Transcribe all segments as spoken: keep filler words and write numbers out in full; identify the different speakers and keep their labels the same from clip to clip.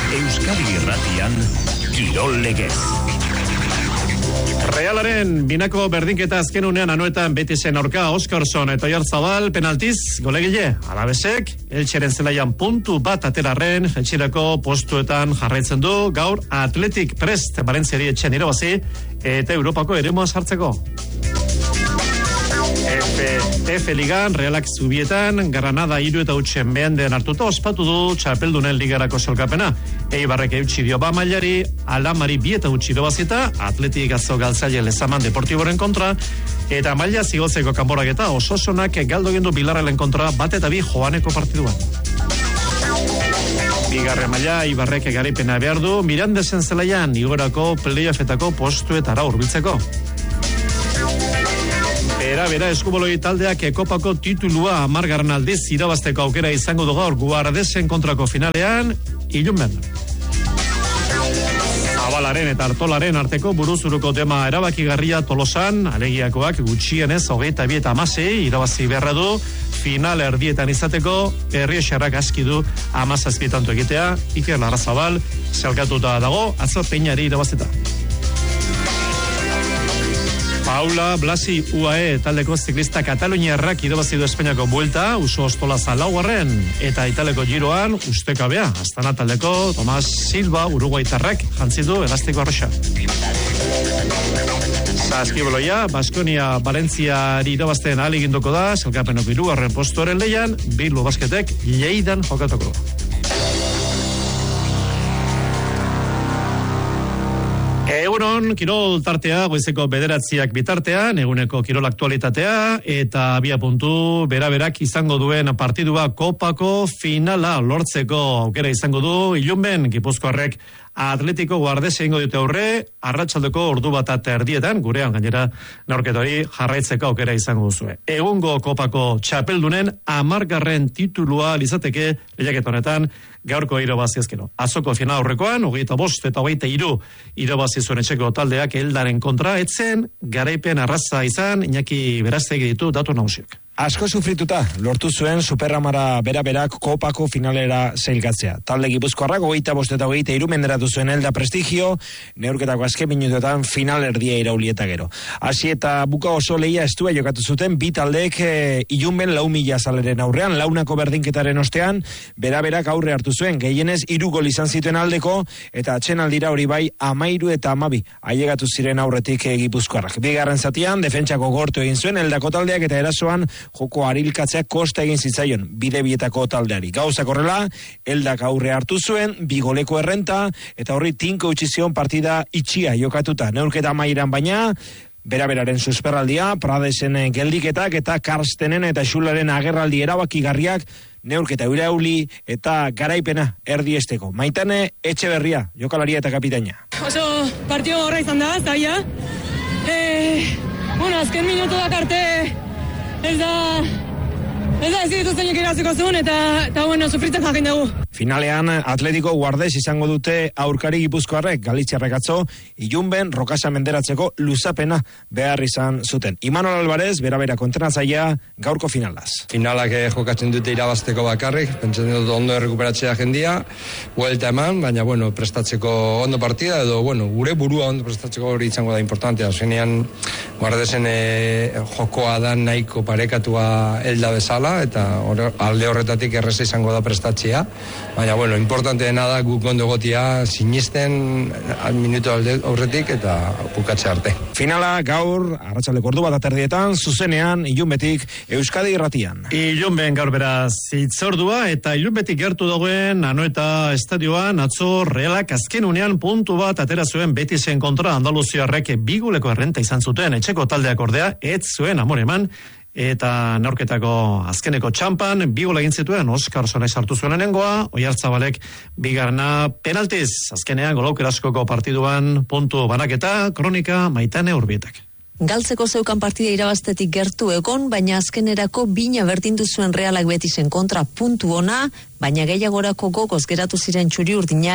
Speaker 1: Euskadi Irratian Kirol Legez.
Speaker 2: Realaren binako berdinketa azken unean Anoetan Betisen aurka Oskarson eta Oyarzabal penaltiz golegile. Alabesek Elcheren zelaian puntu bat aterarren Elcherako postuetan jarraitzen du gaur Athletic Prest Valentziari etxean irabazi eta Europako eremua sartzeko. F, F Ligan, Realak Zubietan, Granada hiru eta utxen behan den hartuta ospatu du txapeldunen ligarako solkapena. Eibarrek eutxi dio ba mailari, Alamari bi eta utxi dobazita, Atletik atzo galtzaile Lezaman Deportiboren kontra, eta maila zigotzeko kanborak eta Ososonak galdo gendu Bilarrelen kontra bat eta bi joaneko partiduan. Bigarren maila, Ibarrek garaipena behar du, Mirandesen zelaian, igorako playoffetako postuetara hurbiltzeko. Bera, bera, eskuboloi taldeak ekopako titulua amargarren aldiz irabazteko aukera izango du gaur Guardesen kontrako finalean, ilunben. Zabalaren eta Artolaren arteko buruzuruko tema erabakigarria Tolosan, alegiakoak gutxienez hogeita bi eta hamasei irabazi beharra du, final erdietan izateko, Errioxarrak aski du hamazazpietanto egitea, Iker Larrazabal, zelkatuta dago, atzo Peinari irabazita. Paula Blasi U A E taldeko ziklista Kataluniarrak irabazi du Espainiako buelta, Uso Ostola Zalaugarren eta Italeko giroan ustekabea. Astana taldeko Tomas Silva Uruguaitarrak jantzi du Hegaztiko Arroxa. Saskiboloia, Baskonia Valentziari irabazten ahal eginduko da, selkapenoko hirugarren postuaren leian, Bilbo Basketek Lleidan jokatuko. Egunon, kirol tartea, goizeko bederatziak bitartean, eguneko kirol aktualitatea, eta abia puntu beraberak izango duen partidua kopako finala lortzeko aukera izango du, ilunben, Gipuzkoarrek Atletico Guardese ingo dute aurre, arratsaldeko ordu bat eta erdietan, gurean gainera neurketori jarraitzeko aukera izango duzue. Egungo kopako txapeldunen amargarren titulua lizateke lehiaketa honetan gaurko irabazi ezkero. Azoko final aurrekoan, hogeita bost eta hogeita hiru irabazi zuen etxeko taldeak Eldaren kontra, etzen garaipen arraza izan, Iñaki Beraztegi ditu datu nagusiak.
Speaker 3: Asko sufrituta, lortu zuen Superramara bera-berak kopako finalera zeilgatzea. Talde Gipuzkoarrak hogeita bost eta hogeita hiru menderatu zuen Elda prestigio, neurketako azken minutuetan final erdia iraulieta gero. Hasi eta buka oso lehia estua jokatu zuten, bi taldeek e, ilunben lau mila zaleren aurrean, launako berdinketaren ostean, bera-berak aurre hartu zuen, gehienez hiru gol izan zituen aldeko, eta atxenaldira hori bai amairu eta amabi, ailegatu ziren aurretik e, Gipuzkoarrak. Bigarren zatian, defentsako gortu egin zuen, Eldako taldeak eta erasoan joko arilkatzea kosta egin zitzaion bidebietako taldeari. Gauzak horrela, Eldak aurre hartu zuen, bigoleko errenta, eta horri tinko utzizion partida itxia jokatuta. Neurketa amairan baina, bera-beraren susperraldia, Pradesen geldiketak eta Karstenen eta Xularen agerraldi erabakigarriak, neurketa irauli eta garaipena erdiesteko. Maitane Etxeberria, jokalaria eta kapitaina.
Speaker 4: Oso partio horra izan da, zaila. Eh, bueno, azken minutu dakarte Ez da, ez da ez ditu zeinek iraziko zuen, eta, eta bueno, sufritzen jakin dugu.
Speaker 3: Finalean, Atletico Guardes izango dute aurkari Gipuzkoarrek, Galitziarrek atzo, ilunben rokasa menderatzeko luzapena behar izan zuten. Imanol Alvarez, bera-bera kontrenatzailea, gaurko finalaz.
Speaker 5: Finalak jokatzen dute irabazteko bakarrik, pentsatzen dut ondo errekuperatzea jendia, huelta eman, baina, bueno, prestatzeko ondo partida, edo, bueno, gure burua ondo prestatzeko hori izango da importantea. Zenean, Guardesen e, jokoa da nahiko parekatua Elda bezala, eta or, alde horretatik erreza izango da prestatzea. Baina, bueno, importante dena da guk ondo gotia sinisten minutu alde horretik eta bukatze arte.
Speaker 3: Finala gaur, arratsaldeko ordu bat aterdietan, zuzenean, ilunbetik, Euskadi Irratian.
Speaker 2: Ilunben gaur beraz itzordua eta ilunbetik gertu dagoen Anoeta estadioan atzo Realak azken unean puntu bat atera zuen Betisen kontra Andaluziarrek biguleko errenta izan zuten etxeko taldeak ordea, ez zuen amore eman, eta neurketako azkeneko txampan, bi gol egin zituen, Oskar Sonaiz hartu zuen enengoa, Oyarzabalek bigarna penaltiz, azkenean golaukeraskoko partiduan puntu banaketa, kronika Maitane Urbietak.
Speaker 6: Galtzeko zeukan partida irabaztetik gertu egon, baina azkenerako bina berdindu zuen Realak Betisen kontra puntu ona, baina gehiagorako gogoz geratu ziren txuri urdinak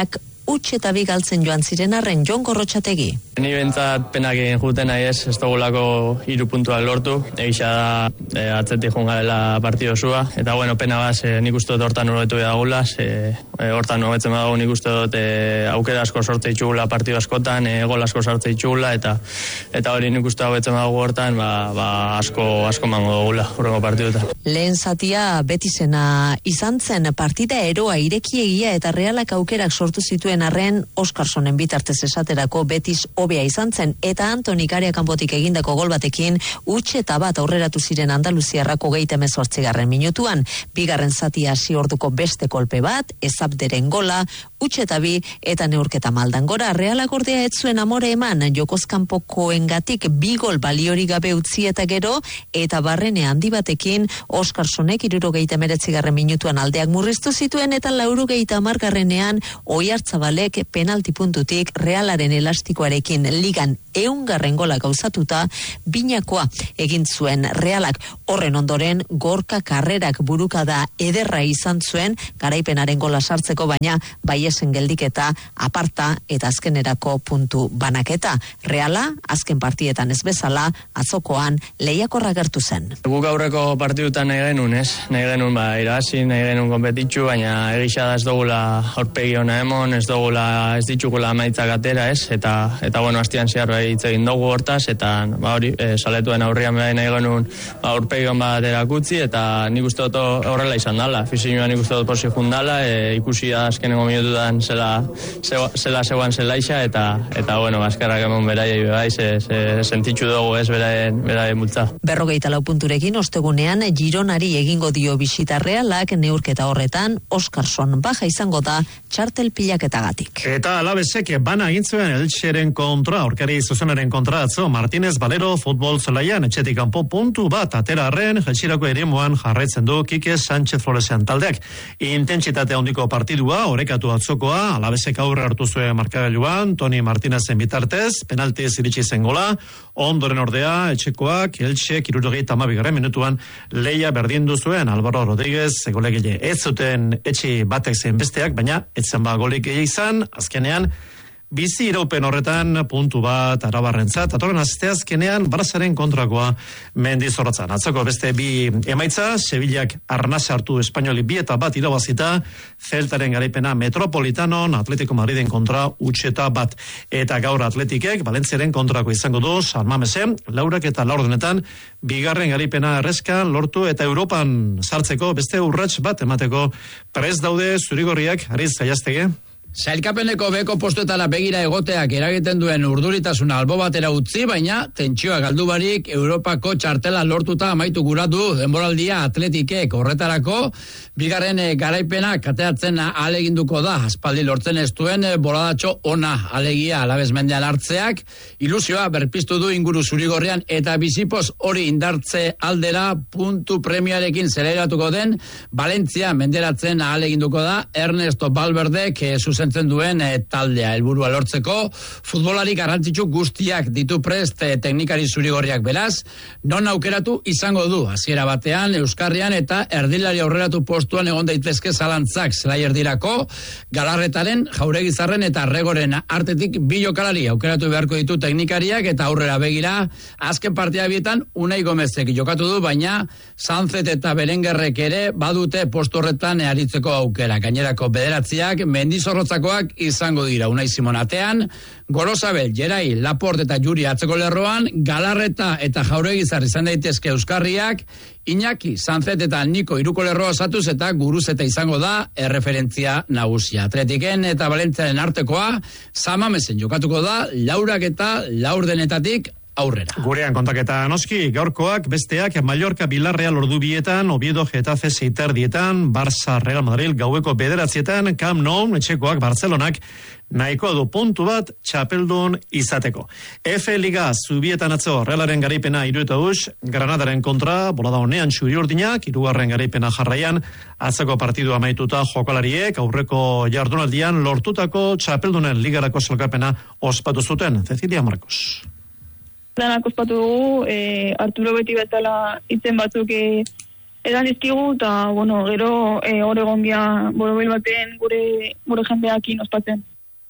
Speaker 6: utxe eta bi galtzen joan ziren arren Jon Gorrotxategi.
Speaker 7: Ni bentzat penak egin juten nahi ez, ez dugulako hiru puntuak lortu, egisa da e, atzetik jungarela partido zua, eta bueno, pena baz, e, nik uste dut hortan horretu edagula, e, hortan hobetzen badago nik uste dut e, aukera asko sortze ditugula partido askotan, e, gol asko sortze ditugula, eta eta hori nik uste hobetzen badago hortan, ba, ba asko, asko mango dugula, horrengo partiduta.
Speaker 6: Lehen zatia Betisena izan zen, partida eroa irekiegia eta Realak aukerak sortu zituen arren Oskarsonen bitartez esaterako Betis hobea izan zen, eta Antoni Karea kanpotik egindako gol batekin utxe eta bat aurreratu ziren Andaluziarrako geita hemezortzigarren minutuan. Bigarren zatia hasi orduko beste kolpe bat, Ezabderen gola, utxe eta bi eta neurketa maldan gora. Realak ordea ez zuen amore eman, jokozkanpokoengatik bi gol baliori gabe utzi eta gero, eta barrene handi batekin Oskarsonek hirurogeita hemeretzigarren minutuan aldeak murriztu zituen, eta laurogeita hamargarrenean Oiartzabalek penalti puntutik Realaren elastikoarekin ligan ehungarren gola gauzatuta binakoa egin zuen Realak. Horren ondoren Gorka Karrerak burukada ederra izan zuen garaipenaren gola sartzeko, baina baiesen geldiketa aparta eta azkenerako puntu banaketa. Reala azken partietan ez bezala atzokoan lehiakorra gertu zen.
Speaker 7: Guk aurreko partidutan nahi genuen, ez? Nahi genuen ba irabazi, nahi genuen konpetitxu, baina egisa da ez dugula aurpegi ona emon, ez dugula ez ditugula amaitzak atera, ez? Eta eta bueno, astian zehar bai hitz egin dugu hortaz, eta ba hori, e, saletuen aurrian bai nahi genuen ba aurpegi on bat erakutsi, eta nik uste dut horrela izan dala. Fisioa nik uste dut posi jundala, e, ikusi da azkenengo minututan zela zela zegoan zelaixa, eta eta bueno, azkarrak emon beraiei bai, se, se sentitxu dugu ez beraien beraien multza.
Speaker 6: Berrogeita lau punturekin ostegunean Gironari egingo dio bisita Realak, neurketa horretan Oskarson baja izango da txartel pilaketagatik.
Speaker 2: Eta Alavesek bana egin zuen Elcheren kontra, aurkari zuzenaren kontra atzo Martínez Valero futbol zelaian etxetik kanpo puntu bat atera arren, jetxirako eremuan jarraitzen du Kike Sánchez Floresian taldeak. Intentsitate handiko partidua, orekatu atzokoa, Alavesek aurre hartu zuen markagailuan, Toni Martínezen bitartez, penalti iritsi zen gola, ondoren ordea, etxekoak, Elchek hirurogeita hamabigarren minutuan leia berdindu zuen Álvaro Rodríguez, golegile ez zuten etxe batek zen besteak, baina etzen ba golik izan, azkenean, bizi iraupen horretan puntu bat Arabarrentzat, atorren azte azkenean Barazaren kontrakoa Mendizorrotzan. Atzoko beste bi emaitza, Sevillak Arnaz hartu Espainoli bi eta bat irabazita, Celtaren garaipena Metropolitanon, Atletico Madriden kontra utxeta bat. Eta gaur Atletikek, Valentziaren kontrako izango du, San Mamesen, laurak eta laurdenetan, bigarren garaipena errezka lortu eta Europan sartzeko beste urrats bat emateko prest daude zurigorriak, Ariz Zaiaztege.
Speaker 8: Sailkapeneko beko postuetara begira egoteak eragiten duen urduritasuna albo batera utzi, baina tentsioa galdu barik Europako txartela lortuta amaitu guratu denboraldia Atletikek. Horretarako, bigarren garaipena kateatzen aleginduko da, aspaldi lortzen ez duen boladatxo ona alegia Alaves mendean hartzeak, ilusioa berpiztu du inguru zurigorrian eta bizipoz hori indartze aldera puntu premiarekin zeleratuko den Valentzia menderatzen aleginduko da Ernesto Valverdek zuzen zentzen duen e, taldea helburua lortzeko, futbolari garrantzitsu guztiak ditu prest e, teknikari zurigorriak beraz, non aukeratu izango du, hasiera batean, Euskarrian eta erdilari aurreratu postuan egon daitezke zalantzak zelai erdirako, Galarretaren, Jauregizarren eta Regoren artetik bi jokalari aukeratu beharko ditu teknikariak eta aurrera begira, azken partia bietan Unai Gomezek jokatu du, baina Sanzet eta Berengerrek ere badute postu horretan aritzeko aukera. Gainerako bederatziak Mendizorrotza izango dira Unai Simon atean, Gorosabel, Gerai, Laport eta Juri atzeko lerroan, Galarreta eta Jauregizar izan daitezke Euskarriak, Iñaki, Sanzet eta Niko iruko lerroa osatuz eta Guruzeta izango da erreferentzia nagusia. Atletiken eta Valentziaren artekoa, Samamesen jokatuko da, laurak eta laurdenetatik aurrera.
Speaker 2: Gurean kontaketa noski, gaurkoak, besteak, Mallorca, Villarreal ordubietan, Oviedo, Getafe, Seiterdietan, Barça, Real Madrid, gaueko bederatzietan, Camp Nou, etxekoak, Barcelonak, nahiko du puntu bat txapeldun izateko. F Liga Zubietan atzo, Realaren garaipena iru eta us, Granadaren kontra, bolada honean txuri urdinak, irugarren garaipena jarraian, atzeko partidu amaituta jokalariek, aurreko jardunaldian, lortutako txapeldunen ligarako salkapena ospatu zuten. Cecilia Marcos.
Speaker 9: Danak ospatu dugu, e, Arturo beti bezala itzen batzuk e, edan dizkigu, eta, bueno, gero e, Oregon bia borobil baten gure, gure jendeakin ospatzen.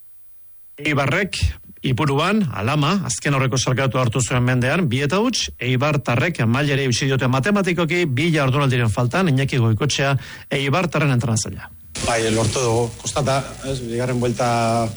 Speaker 2: Eibarrek Ipuruan, Alama, azken horreko salkatu hartu zuen mendean, bi eta huts, Eibartarrek mailere eutsi diote matematikoki, bi jardunaldiren faltan, Iñaki Goikotxea, Eibartarren entrenazailea.
Speaker 10: Bai, lortu dugu, kostata, ez, bigarren buelta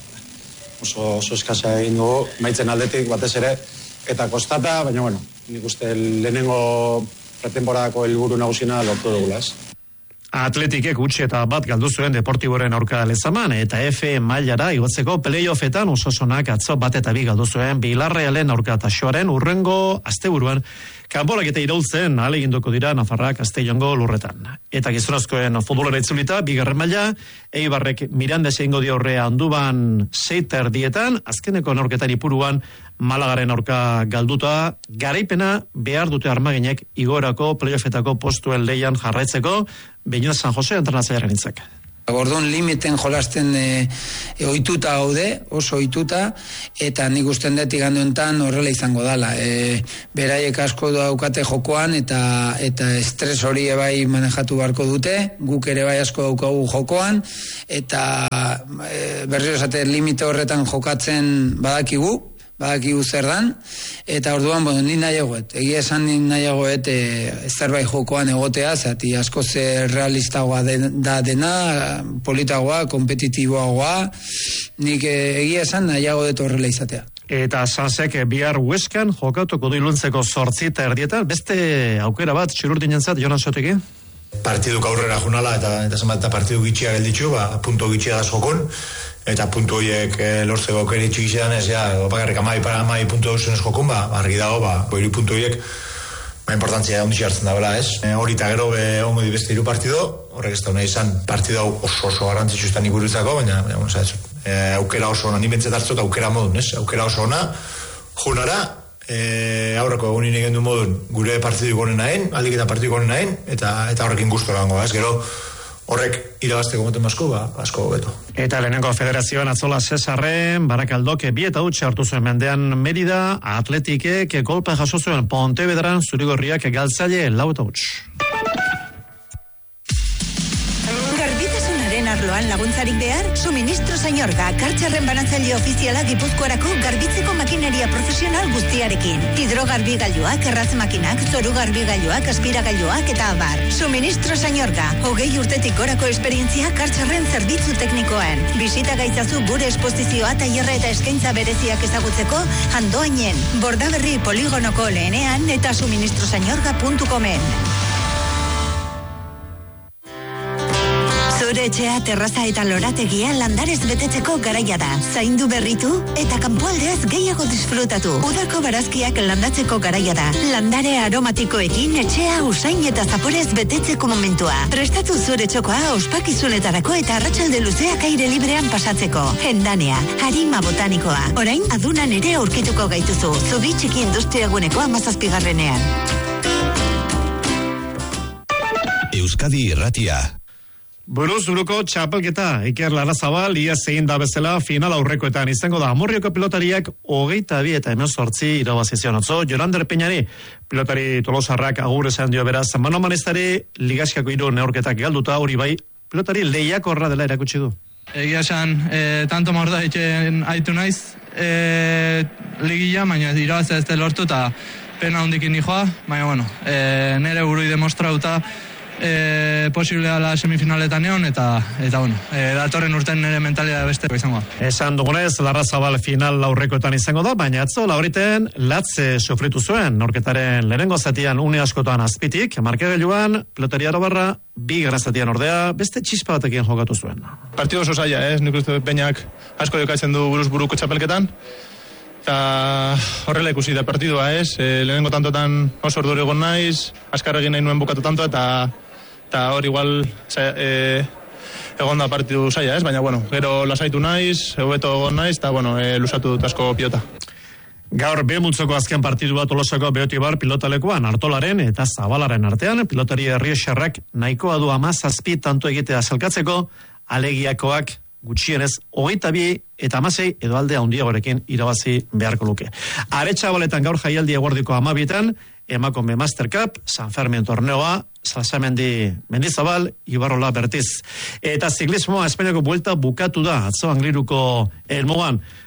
Speaker 10: oso, oso eskasa egin dugu, maitzen aldetik batez ere, eta kostata, baina bueno, nik uste lehenengo pretemporadako helburu nagusina lortu dugula, ez.
Speaker 2: Atletikek utxe eta bat galdu zuen Deportiboren aurka lezaman, eta F mailara igotzeko playoffetan Osasonak atzo bat eta bi galdu zuen Bilarrealen aurka taxoaren urrengo asteburuan kanporak eta iraultzen ahaleginduko dira Nafarrak Castellongo lurretan. Eta gizonazkoen futbolera itzulita, bigarren maila, Eibarrek Miranda egingo dio aurre Anduban seiter dietan, azkeneko neurketan Ipuruan Malagaren aurka galduta, garaipena behar dute Armaginek igorako playoffetako postuen leian jarraitzeko, Beñuda San Jose entrenatzailaren hitzak.
Speaker 11: Gordon limiten jolasten e, e, ohituta gaude, oso ohituta, eta nik usten dut iganduentan horrela izango dala. E, beraiek asko daukate jokoan, eta eta estres hori bai manejatu beharko dute, guk ere bai asko daukagu jokoan, eta e, berriro esate limite horretan jokatzen badakigu, badakigu zer dan, eta orduan, bueno, ni nahiagoet, egia esan ni nahiagoet e, zerbait jokoan egotea, zati asko zer realistagoa den, da dena, politagoa, kompetitiboagoa, nik e, egia esan nahiagoet horrela izatea.
Speaker 2: Eta Sansek bihar Hueskan jokatuko du iluntzeko zortzi eta erdietan, beste aukera bat txururdinentzat, Jonan Sotegi?
Speaker 12: Partiduk aurrera junala eta eta zenbat eta partidu gitxia gelditzu, ba, punto gitxia da sokon, eta puntu horiek e, lortzeko aukeri txikizean ez, ja, bakarrik amai para amai puntu dauzen ez jokon, ba, argi dago, ba, boiri puntu horiek, ba, importantzia ondixi hartzen da, bela, ez? E, hori eta gero, be, ongo di beste iru partido, horrek ez da hona izan, partidu hau oso oso garantzitsu izan ikurutzako, baina, baina, bueno, ez, e, aukera oso ona, ni bentzet hartzot aukera modun, ez? Aukera oso ona, junara, e, aurreko egunin egin du modun, gure partidu gonen hain, aldik eta partidu gonen hain, eta, eta horrekin gustora gango, ez? Gero, horrek irabazteko moten asko, ba, asko beto.
Speaker 2: Eta lehenengo federazioan atzola Cesarren, Barakaldok bi eta huts hartu zuen mendean Merida, Atletikek golpe jaso zuen Pontevedran, Zurigorriak galtzaile lau eta huts.
Speaker 13: Garbitasunaren arloan laguntzarik behar, Suministro Sañorga, kartxarren banatzaile ofiziala Gipuzkoarako garbitzeko makineria profesional guztiarekin. Hidrogarbigailuak, erraz makinak, zoru garbigailuak, aspiragailuak eta abar. Suministro Sañorga, hogei urtetik gorako esperientzia kartxarren zerbitzu teknikoen. Bisita gaitzazu gure esposizioa, tailerra eta eskaintza bereziak ezagutzeko Andoainen, Bordaberri poligonoko lehenean eta suministrosañorga puntu comen. Zure etxea, terraza eta lorategia landarez betetzeko garaia da. Zaindu berritu eta kanpoaldeaz gehiago disfrutatu. Udako barazkiak landatzeko garaia da. Landare aromatikoekin etxea usain eta zaporez betetzeko momentua. Prestatu zure txokoa ospakizunetarako eta arratsalde luzeak aire librean pasatzeko. Hendanea, harima botanikoa. Orain adunan ere aurkituko gaituzu. Zubi txiki industriaguneko hamazazpigarrenean.
Speaker 1: Euskadi Irratia.
Speaker 2: Buruz buruko txapelketa, Iker Larrazabal, ia zein da bezala final aurrekoetan izango da. Amurrioko pilotariak hogeita bi eta hemezortzi irabazizion otzo. Jorander Peñari, pilotari tolosarrak agur esan dio beraz. Mano Manestari, ligaskako hiru neurketak galduta, hori bai, pilotari lehiakorra dela erakutsi du.
Speaker 14: Egia esan, e, tanto morda itxen aitu naiz, e, ligila, baina irabazia ez lortu eta pena hondikin dijoa, baina bueno, e, nire burui demostrauta, E, posible ala semifinaletan egon eta, eta bueno, e, datorren urten nire mentalia beste izango.
Speaker 2: Esan dugunez, Larrazabal final aurrekoetan izango da, baina atzo lauriten latze sofritu zuen, norketaren lehenengo zatian une askotan azpitik, markagailuan, pilotaria barra, bi gara zatian ordea, beste txispa batekin jokatu zuen.
Speaker 15: Partido oso zaila, ez? Nik uste Peñak asko jokatzen du buruz buruko txapelketan, eta horrela ikusi da partidua, ez? E, lehenengo tantotan oso orduri egon naiz, askar egin nahi nuen bukatu tanto, eta eta hor igual e, egon da partidu zaila, ez? Baina, bueno, gero lasaitu naiz, hobeto egon naiz, eta, bueno, e, lusatu dut asko pilota.
Speaker 2: Gaur Bemutzoko azken partidua Tolosako Beotibar pilotalekuan, Artolaren eta Zabalaren artean, pilotari Herriexarrak nahikoa du hamazazpi tanto egitea salkatzeko, alegiakoak gutxienez hogeita bi eta hamasei edo alde handiagorekin irabazi beharko luke. Aretxabaletan gaur jaialdi eguerdiko hamabietan, Emakume Master Cup, San Fermin torneoa, Salsamendi Mendizabal, Ibarrola Bertiz. Eta ziklismoa Espainiako buelta bukatu da, atzo Angliruko helmugan.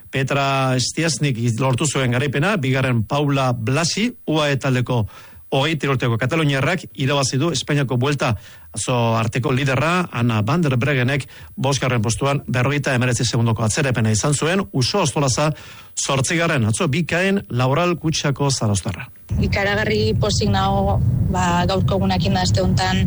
Speaker 2: Petra Stiasnik lortu zuen garaipena, bigarren Paula Blasi, U A E taldeko hogeita urteko kataluniarrak irabazi du Espainiako buelta azo arteko liderra Ana van der Bregenek bosgarren postuan berrogeita hemeretzi segundoko atzerapena izan zuen, Uso Ostolaza zortzigarren atzo bikain Laboral Kutxako Zarostarra.
Speaker 16: Ikaragarri pozik nago ba, gaurko egunakin da aste honetan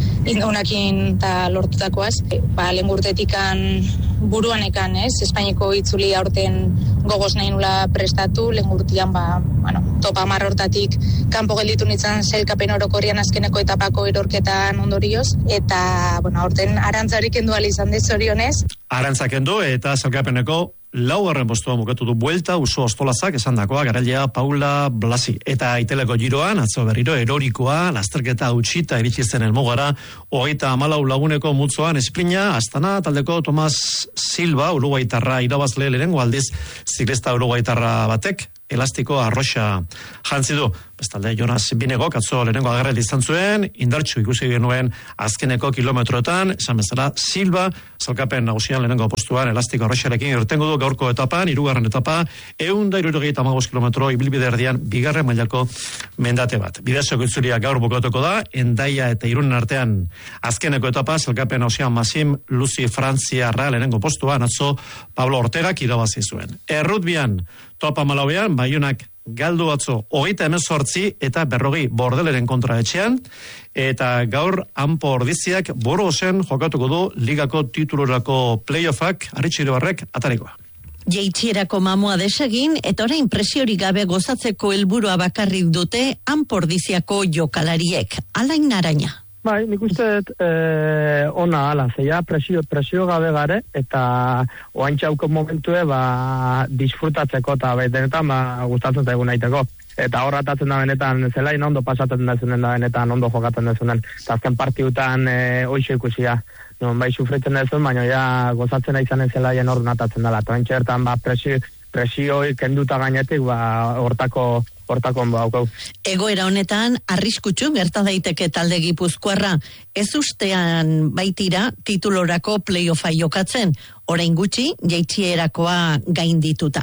Speaker 16: unakin eta lortutakoaz, ba, lehen urtetikan buruan ekan, ez? Espainiako itzuli aurten gogoz nahi nula prestatu, lehen urtean, ba, bueno, topa hamar hortatik kanpo gelditu nintzen sailkapen orokorrian azkeneko etapako erorketan ondorioz, eta, bueno, aurten arantzarik endu izan dez zorionez.
Speaker 2: Arantzak endu eta sailkapeneko laugarren postua bukatu du buelta Uso Ostolazak esandakoa garailea Paula Blasi. Eta aiteleko giroan, atzo berriro erorikoa, lasterketa utxita iritsi zen helmugara, hogeita hamalau laguneko multzoan esplina, Astana taldeko Tomas Silva, uruguaitarra irabazle lehenengo aldiz, ziklista uruguaitarra batek, elastiko arroxa jantzi du. Bestalde, Jonas Binegok atzo lehenengo agerraldi izan zuen, indartxu ikusi genuen azkeneko kilometroetan, esan bezala Silva, zalkapen nagusian lehenengo postuan elastiko arroxarekin irtengo du gaurko etapan, hirugarren etapa, ehun eta hirurogeita hamabost kilometro ibilbide erdian bigarren mailako mendate bat. Bidezoko itzulia gaur bukatuko da, Hendaia eta Irunen artean azkeneko etapa, zalkapen nagusian Masim Luzi Frantziarra lehenengo postuan, atzo Pablo Ortegak irabazi zuen. Errutbian, topa malauean, Baionak galdu atzo hogeita hemezortzi eta berrogi Bordeleren kontra etxean, eta gaur Anpo Ordiziak Borosen jokatuko du ligako titulurako playoffak Aritxire Barrek atarikoa.
Speaker 17: Jeitxierako mamua desegin eta orain presiorik gabe gozatzeko helburua bakarrik dute Anpo Ordiziako jokalariek. Alain Araña.
Speaker 18: Bai, nik uste dut eh, ona ala, zeia presio, presio gabe gare, eta oain txauko momentue ba, disfrutatzeko eta benetan ba, gustatzen zaigu nahiteko. Eta horratatzen da benetan, zelain ondo pasatzen da zunen da benetan, ondo jokatzen da zunen. Eta azken partiutan eh, oixo ikusia, non bai sufritzen da zuen, baina ja gozatzen da izanen zelaien hor natatzen dela. Eta oain txertan ba, presio, presioi kenduta gainetik ba, hortako hortako ondo haukau.
Speaker 17: Egoera honetan, arriskutsu gerta daiteke talde Gipuzkoarra. Ez ustean baitira titulorako playoffa jokatzen, orain gutxi jeitxierakoa gaindituta.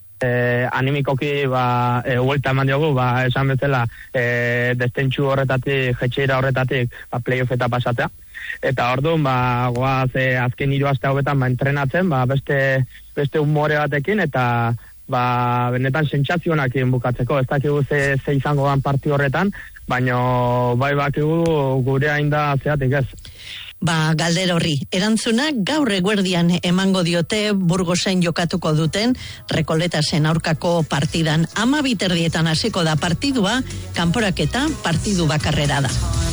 Speaker 18: Eh, animikoki ba, e, huelta eman diogu, ba, esan bezala e, destentxu horretatik, jetxeira horretatik ba, playoffeta pasatea. Eta orduan, ba, goaz, e, azken hiru aste hauetan ba, entrenatzen, ba, beste, beste humore batekin, eta ba, benetan sentsazionak bukatzeko, ez dakigu ze, ze izango dan parti horretan, baina bai bakigu gure hain da zeatik ez.
Speaker 17: Ba, galdera horri, erantzuna gaur eguerdian emango diote Burgosen jokatuko duten Rekoletasen aurkako partidan. Ama biterdietan hasiko da partidua, kanporaketa partidu bakarrera da.